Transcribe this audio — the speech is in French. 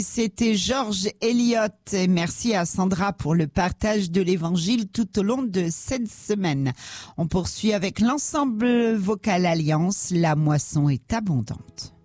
C'était George Eliot et merci à Sandra pour le partage de l'évangile tout au long de cette semaine. On poursuit avec l'ensemble vocal Alliance, la moisson est abondante.